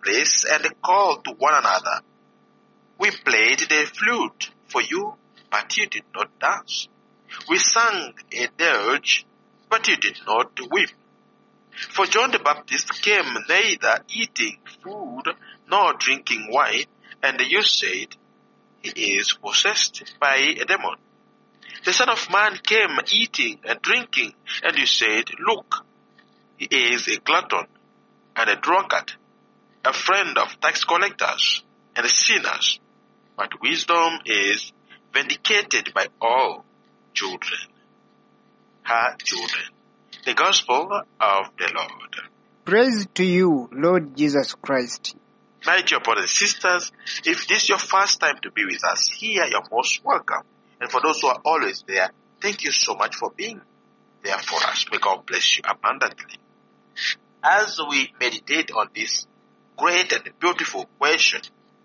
place and called to one another. We played the flute for you, but you did not dance. We sang a dirge, but you did not weep. For John the Baptist came neither eating food nor drinking wine, and you said, he is possessed by a demon. The Son of Man came eating and drinking, and you said, look, he is a glutton and a drunkard, a friend of tax collectors and sinners. But wisdom is vindicated by all children, her children. The Gospel of the Lord. Praise to you, Lord Jesus Christ. My dear brothers and sisters, if this is your first time to be with us here, you're most welcome. And for those who are always there, thank you so much for being there for us. May God bless you abundantly. As we meditate on this great and beautiful question,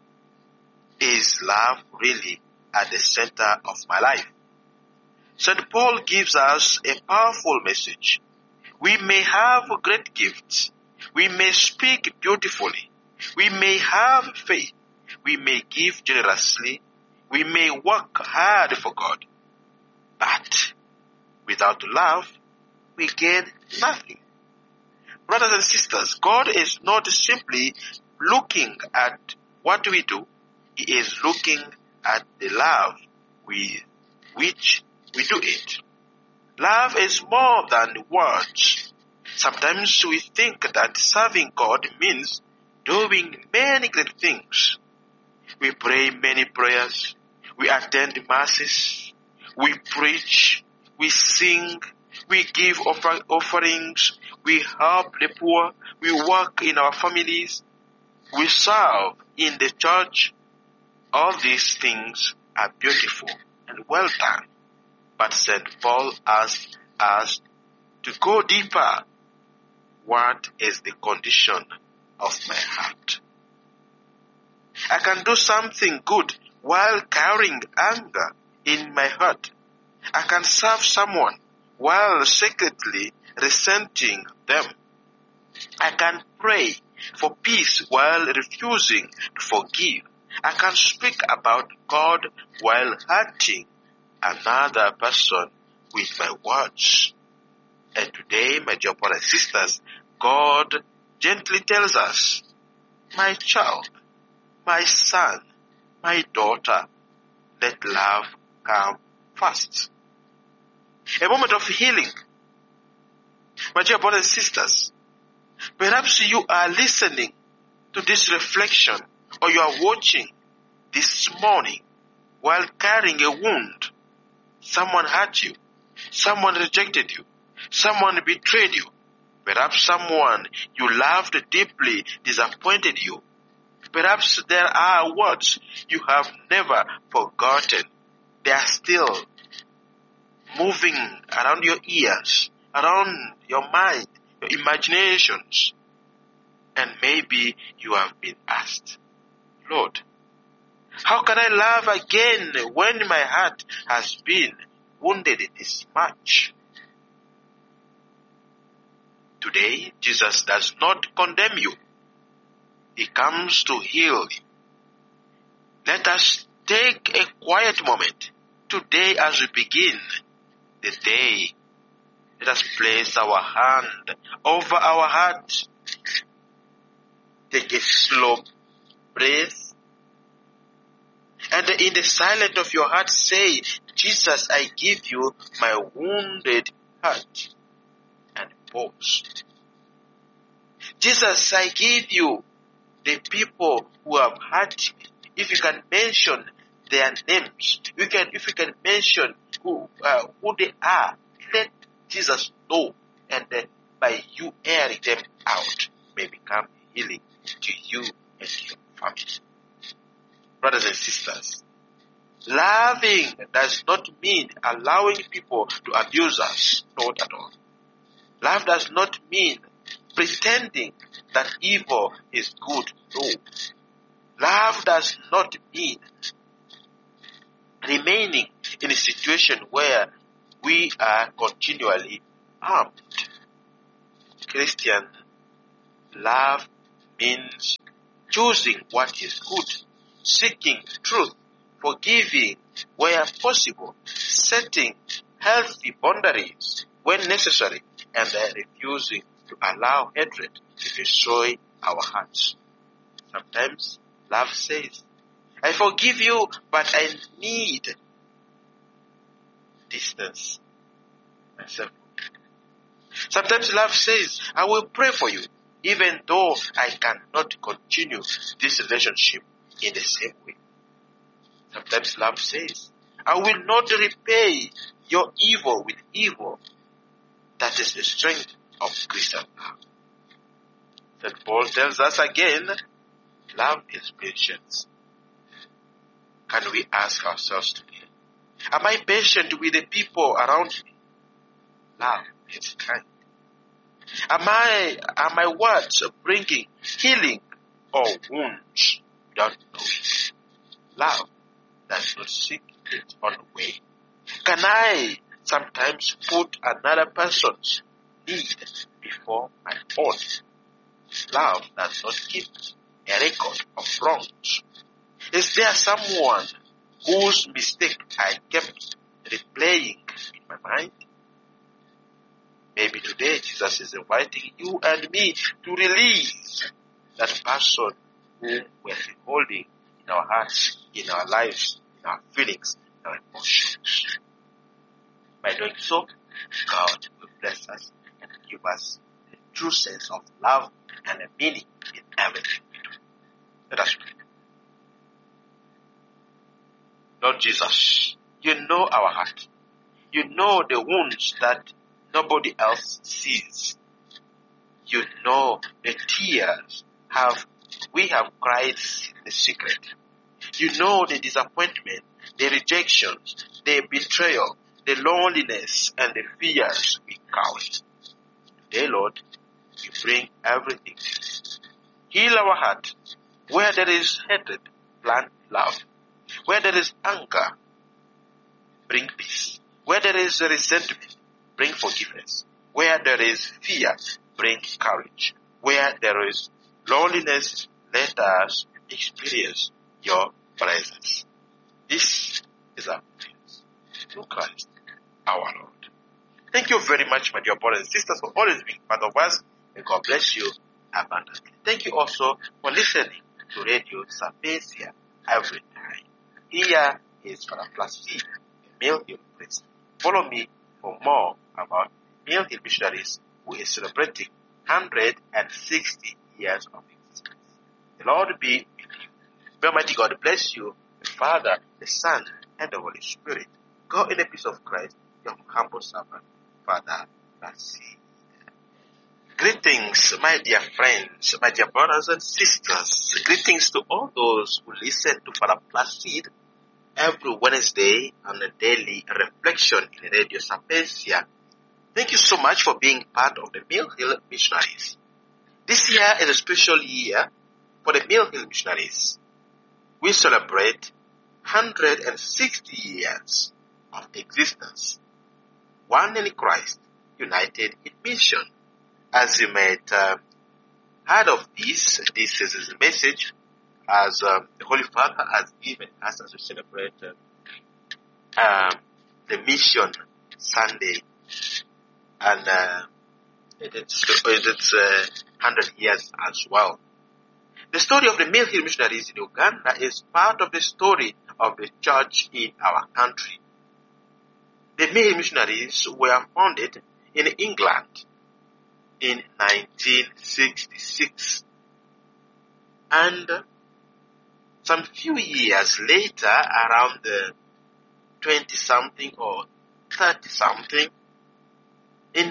is love really at the center of my life? St. Paul gives us a powerful message. We may have great gifts. We may speak beautifully. We may have faith. We may give generously. We may work hard for God. But without love, we gain nothing. Brothers and sisters, God is not simply looking at what we do. He is looking at the love with which we do it. Love is more than words. Sometimes we think that serving God means doing many great things. We pray many prayers. We attend masses. We preach. We sing. We give offerings. We help the poor. We work in our families. We serve in the church. All these things are beautiful and well done. But St. Paul asks us to go deeper. What is the condition of my heart? I can do something good while carrying anger in my heart. I can serve someone while secretly resenting them. I can pray for peace while refusing to forgive. I can speak about God while hurting another person with my words. And today, my dear brothers and sisters, God gently tells us, my child, my son, my daughter, let love come first. A moment of healing. My dear brothers and sisters, perhaps you are listening to this reflection or you are watching this morning while carrying a wound. Someone hurt you. Someone rejected you. Someone betrayed you. Perhaps someone you loved deeply disappointed you. Perhaps there are words you have never forgotten. They are still moving around your ears, around your mind, your imaginations. And maybe you have been asked, Lord, how can I love again when my heart has been wounded this much? Today, Jesus does not condemn you. He comes to heal you. Let us take a quiet moment today as we begin the day. Let us place our hand over our heart. Take a slow breath. And in the silence of your heart say, Jesus, I give you my wounded heart. And pause. Jesus, I give you the people who have hurt me. If you can mention their names, if you can mention who they are, let Jesus know, and then by you airing them out may become healing to you and your family. Brothers and sisters, loving does not mean allowing people to abuse us. Not at all. Love does not mean pretending that evil is good. No. Love does not mean remaining in a situation where we are continually harmed. Christian love means choosing what is good, seeking truth, forgiving where possible, setting healthy boundaries when necessary, and refusing to allow hatred to destroy our hearts. Sometimes love says, I forgive you, but I need distance myself. Sometimes love says, I will pray for you, even though I cannot continue this relationship in the same way. Sometimes love says, I will not repay your evil with evil. That is the strength of Christian love. St. Paul tells us again, love is patience. Can we ask ourselves today, am I patient with the people around me? Love is kind. Are my words bringing healing or wounds without knowing? Love does not seek its own way. Can I sometimes put another person's need before my own? Love does not keep a record of wrongs. Is there someone whose mistake I kept replaying in my mind? Maybe today Jesus is inviting you and me to release that person whom we are holding in our hearts, in our lives, in our feelings, in our emotions. By doing so, God will bless us and give us the true sense of love and a meaning in everything we do. Let us pray. Lord Jesus, you know our heart. You know the wounds that nobody else sees. You know the tears we have cried in the secret. You know the disappointment, the rejections, the betrayal, the loneliness, and the fears we carry. Today, Lord, we bring everything. Heal our heart. Where there is hatred, plant love. Where there is anger, bring peace. Where there is resentment, bring forgiveness. Where there is fear, bring courage. Where there is loneliness, let us experience your presence. This is our prayers through Christ our Lord. Thank you very much, my dear brothers and sisters, for always being part of us. May God bless you abundantly. Thank you also for listening to Radio Sapiencia every time. Here is Father Placide, a Mill Hill priest. Follow me for more about Mill Hill Missionaries, who is celebrating 160 years of existence. The Lord be with you. May Almighty God bless you, the Father, the Son, and the Holy Spirit. Go in the peace of Christ, your humble servant, Father Placide. Greetings, my dear friends, my dear brothers and sisters. Greetings to all those who listen to Father Placide every Wednesday on a daily reflection in Radio Sapiencia. Thank you so much for being part of the Mill Hill Missionaries. This year is a special year for the Mill Hill Missionaries. We celebrate 160 years of existence. One in Christ, united in mission. As you might heard of this is a message as the Holy Father has given us as we celebrate the Mission Sunday, and it's 100 years as well. The story of the Mill Hill Missionaries in Uganda is part of the story of the church in our country. The Mill Hill Missionaries were founded in England in 1966, and some few years later, around the 20-something or 30-something, in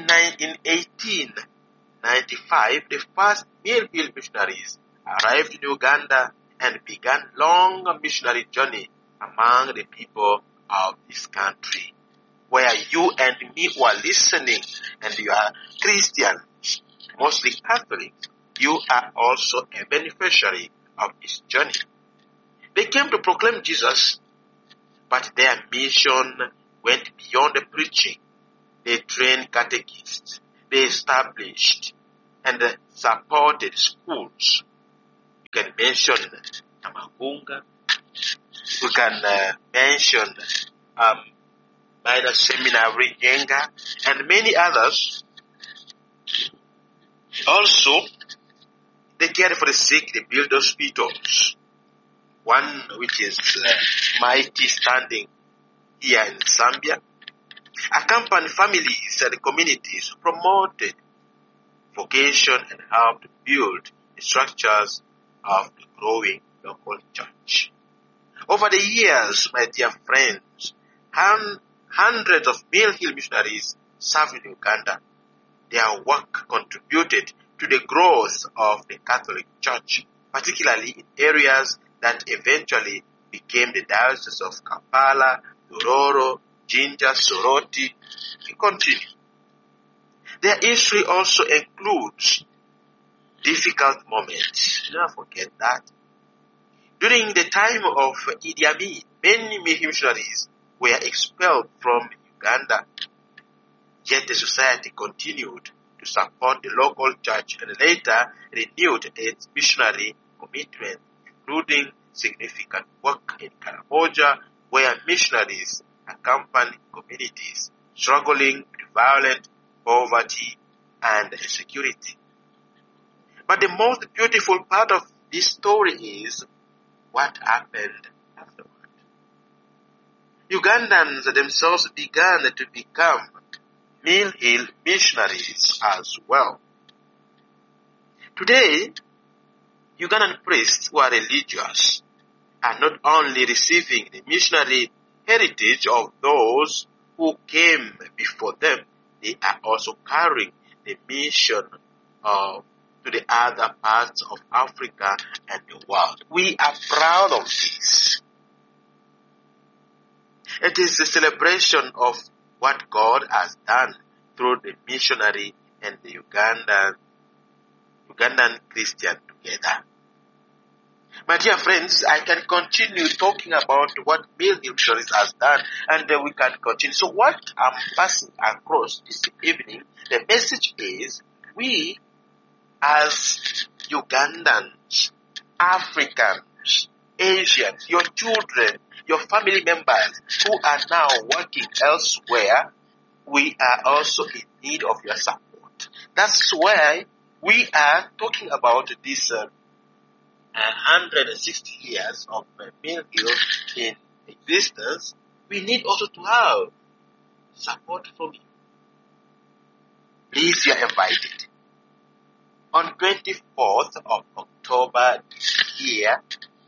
1895, the first Mill Hill missionaries arrived in Uganda and began long missionary journey among the people of this country. Where you and me were listening, and you are Christian, mostly Catholic, you are also a beneficiary of this journey. They came to proclaim Jesus, but their mission went beyond the preaching. They trained catechists, they established and supported schools. You can mention Namagunga. We can mention Minor Seminary Yenga and many others. Also, they care for the sick, they build hospitals. One which is mighty standing here in Zambia. Accompany families and communities, promoted vocation and helped build the structures of the growing local church. Over the years, my dear friends, hundreds of Mill Hill missionaries served in Uganda. Their work contributed to the growth of the Catholic Church, particularly in areas that eventually became the dioceses of Kampala, Dororo, Jinja, Soroti. We continue. Their history also includes difficult moments. Never forget that. During the time of Idi Amin, many missionaries were expelled from Uganda. Yet the society continued to support the local church and later renewed its missionary commitment, including significant work in Karamoja, where missionaries accompanied communities struggling with violent poverty and insecurity. But the most beautiful part of this story is what happened afterward. Ugandans themselves began to become Mill Hill missionaries as well. Today, Ugandan priests who are religious are not only receiving the missionary heritage of those who came before them, they are also carrying the mission to the other parts of Africa and the world. We are proud of this. It is a celebration of what God has done through the missionary and the Ugandan Christian together. My dear friends, I can continue talking about what Mill Hill Missionaries has done, and we can continue. So what I'm passing across this evening, the message is, we as Ugandans, Africans, Asians, your children, your family members who are now working elsewhere, we are also in need of your support. That's why we are talking about this 160 years of Mill Hill in existence. We need also to have support from you. Please, you are invited. On 24th of October this year,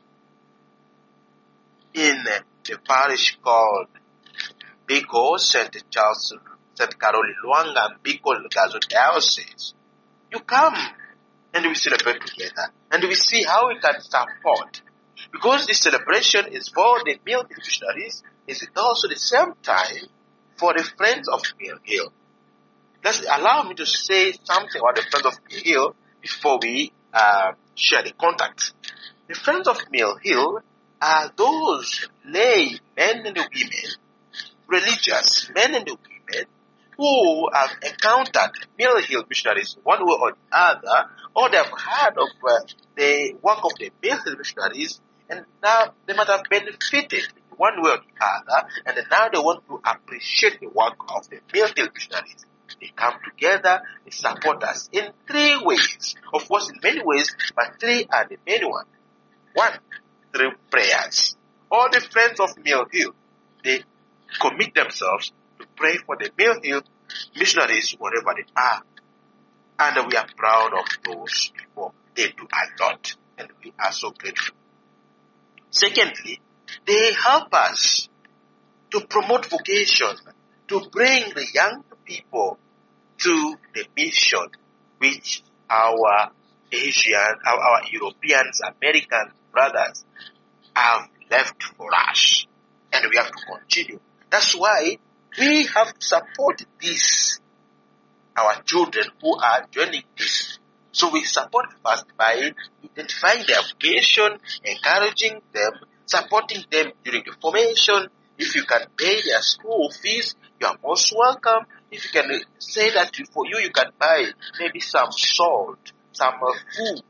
in the parish called Biko, St. Charles, St. Caroline Luanga, Biko Gazo Diocese, you come and we celebrate together and we see how we can support. Because this celebration is for the Mill Hill missionaries, is also the same time for the Friends of Mill Hill. Let's allow me to say something about the Friends of Mill Hill before we share the contacts. The Friends of Mill Hill are those lay men and women, religious men and women, who have encountered Mill Hill missionaries one way or the other, or they have heard of the work of the Mill Hill missionaries, and now they might have benefited one way or the other, and now they want to appreciate the work of the Mill Hill missionaries. They come together, they support us in three ways. Of course, in many ways, but three are the main ones. One, through prayers. All the Friends of Mill Hill, they commit themselves to pray for the Mill Hill missionaries wherever they are. And we are proud of those people. They do a lot, and we are so grateful. Secondly, they help us to promote vocation, to bring the young people to the mission which our Asian, our Europeans, American brothers have left for us. And we have to continue. That's why we have to support this, our children who are joining this. So we support first by identifying their vocation, encouraging them, supporting them during the formation. If you can pay their school fees, you are most welcome. If you can say that for you, you can buy maybe some salt, some food,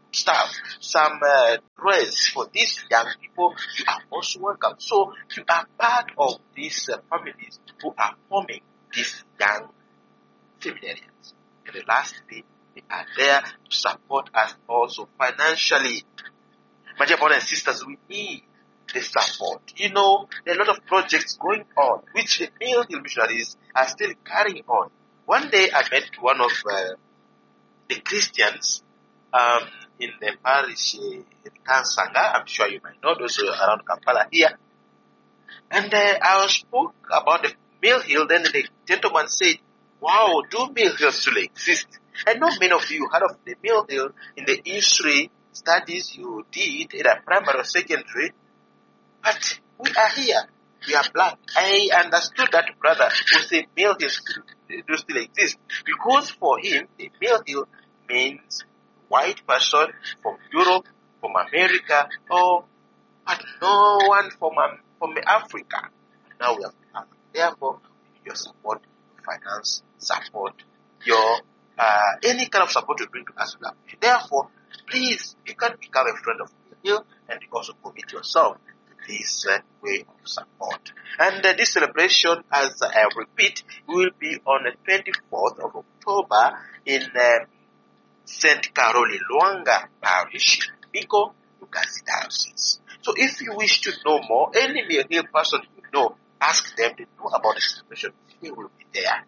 stuff, some dress for these young people, you are most welcome. So you are part of these families who are forming these young seminarians. And lastly, they are there to support us also financially. My dear brothers and sisters, we need the support. You know, there are a lot of projects going on, which the Mill Hill missionaries are still carrying on. One day I met one of the Christians in the parish in Kansanga. I'm sure you might know those around Kampala here. And I spoke about the Mill Hill. Then the gentleman said, wow, do Mill Hills still exist? I know many of you heard of the Mill Hill in the history studies you did, either primary or secondary. But we are here. We are black. I understood that brother who said Mill Hill do still exist. Because for him, the Mill Hill means white person from Europe, from America, but no one from Africa. Now we have Africa. Therefore, your support, finance, support, your any kind of support you bring to us. Therefore, please, you can become a friend of Hill and also commit yourself to this way of support. And this celebration, as I repeat, will be on the 24th of October in St. Caroline Luanga Parish, Biko, Lukazi Diocese. So if you wish to know more, any Mill Hill person you know, ask them to know about the celebration. He will be there.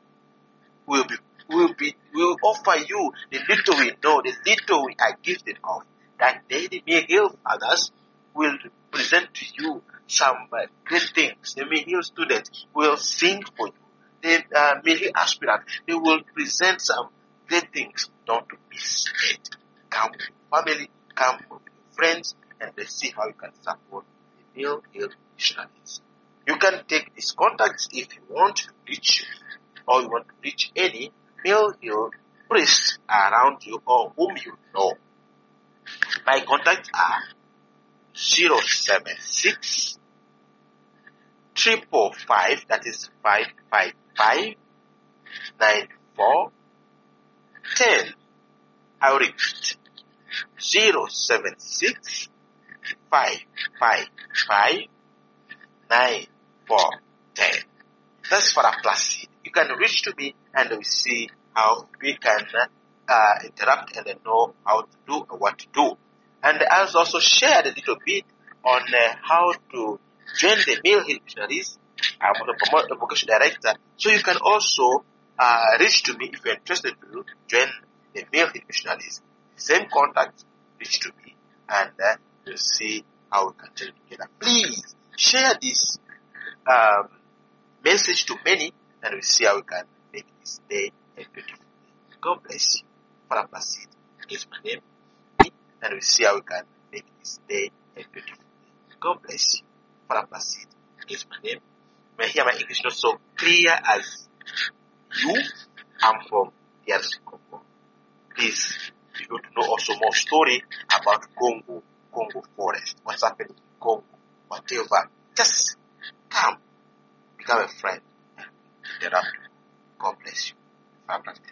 We'll offer you the little we know, the little we are gifted of. That day the Mill Hill fathers will present to you some great things. The Mill Hill students will sing for you. The Mill Hill aspirants, they will present some great things. Don't miss it. Come with your family, come with your friends, and let's see how you can support the Mill Hill missionaries. You can take these contacts if you want to reach me, or you want to reach any Mill Hill priests around you or whom you know. My contacts are 076 555, that is 555 94 10. I repeat, 076 555 94 10. That's for a Placid. You can reach to me and we see how we can interact and know how to do and what to do. And I also shared a little bit on how to join the Mill Hill missionaries. I'm the vocation director, so you can also reach to me if you're interested to join the Mill Hill missionaries. Same contact, reach to me, and you'll see how we can join together. Please share this message to many, and we'll see how we can make this day a beautiful day. God bless you. Father Placid is my name, and we'll see how we can make this day a beautiful day. God bless you. Father Placid is my name. May I hear my English not so clear as you. I'm from DRC Congo. Please, if you want to know also more story about Congo forest, what's happening in Congo, whatever, just come, become a friend, and interact. God bless you. Father Placid.